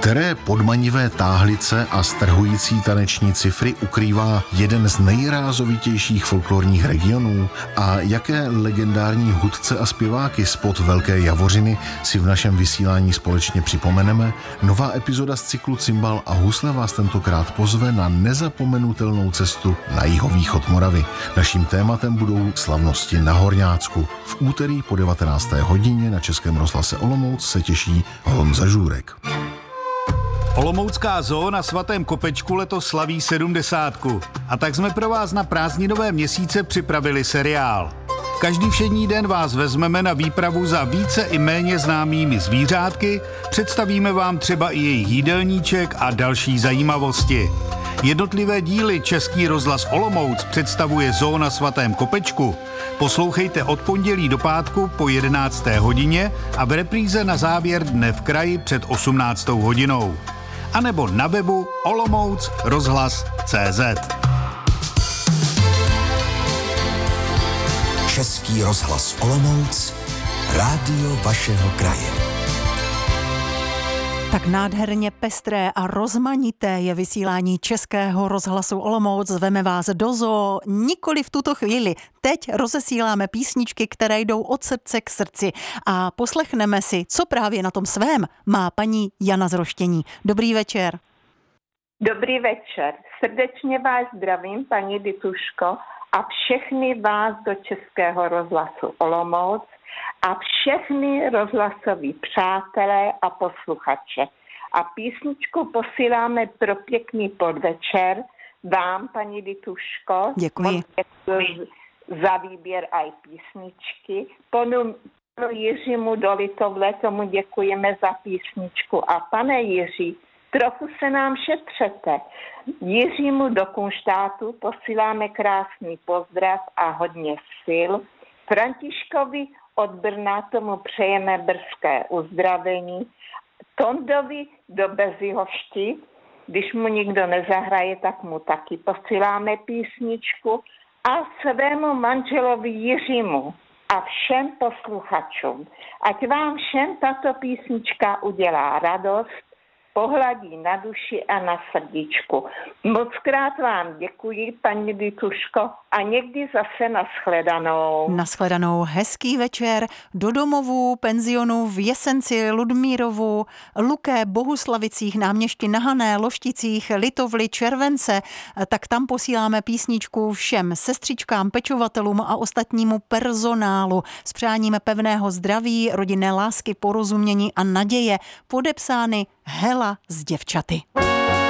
Které podmanivé táhlice a strhující taneční cifry ukrývá jeden z nejrázovitějších folklorních regionů a jaké legendární hudce a zpěváky spod Velké Javořiny si v našem vysílání společně připomeneme? Nová epizoda z cyklu Cimbal a husle vás tentokrát pozve na nezapomenutelnou cestu na jihovýchod Moravy. Naším tématem budou slavnosti na Horňácku. V úterý po 19. hodině na Českém rozhlase Olomouc se těší Honza Žůrek. Olomoucká zoo na Svatém Kopečku letos slaví 70. A tak jsme pro vás na prázdninové měsíce připravili seriál. Každý všední den vás vezmeme na výpravu za více i méně známými zvířátky, představíme vám třeba i jejich jídelníček a další zajímavosti. Jednotlivé díly Český rozhlas Olomouc představuje zoo na Svatém Kopečku. Poslouchejte od pondělí do pátku po 11. hodině a v repríze na závěr dne v kraji před 18. hodinou. A nebo na webu olomouc.rozhlas.cz. Český rozhlas Olomouc, rádio vašeho kraje. Tak nádherně pestré a rozmanité je vysílání Českého rozhlasu Olomouc. Zveme vás do zoo nikoli v tuto chvíli. Teď rozesíláme písničky, které jdou od srdce k srdci a poslechneme si, co právě na tom svém má paní Jana z Roštění. Dobrý večer. Dobrý večer. Srdečně vás zdravím, paní Dituško, a všechny vás do Českého rozhlasu Olomouc a všechny rozhlasoví přátelé a posluchače. A písničku posíláme pro pěkný podvečer vám, paní Dituško. Děkuji. Za výběr aj písničky. Panu Jiřímu do Litovle, tomu děkujeme za písničku. A pane Jiří, trochu se nám šetřete. Jiřímu do Kunštátu posíláme krásný pozdrav a hodně sil. Františkovi od Brna tomu přejeme brzké uzdravení. Tondovi do Bezihošti, když mu nikdo nezahraje, tak mu taky posíláme písničku. A svému manželovi Jiřímu a všem posluchačům. Ať vám všem tato písnička udělá radost, pohladí na duši a na srdíčku. Mockrát vám děkuji, paní Dituško, a někdy zase nashledanou. Nashledanou, hezký večer do domovů, penzionů v Jesenci, Ludmírovu, Luké, Bohuslavicích, Náměšti na Hané, Lošticích, Litovli, Července. Tak tam posíláme písničku všem sestřičkám, pečovatelům a ostatnímu personálu s přáním pevného zdraví, rodinné lásky, porozumění a naděje. Podepsány Hela s děvčaty.